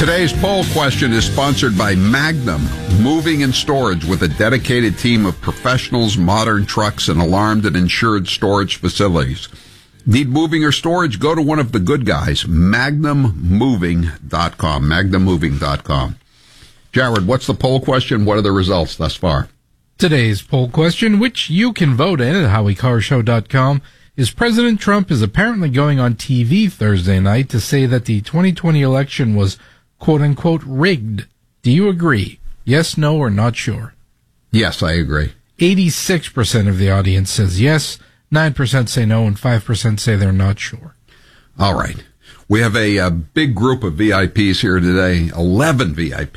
Today's poll question is sponsored by Magnum Moving and Storage, with a dedicated team of professionals, modern trucks, and alarmed and insured storage facilities. Need moving or storage? Go to one of the good guys, MagnumMoving.com, MagnumMoving.com. Jared, what's the poll question? What are the results thus far? Today's poll question, which you can vote in at HowieCarShow.com, is President Trump is apparently going on TV Thursday night to say that the 2020 election was quote-unquote rigged. Do you agree? Yes, no, or not sure? Yes, I agree. 86% of the audience says yes, 9% say no, and 5% say they're not sure. All right. We have a big group of VIPs here today, 11 VIPs.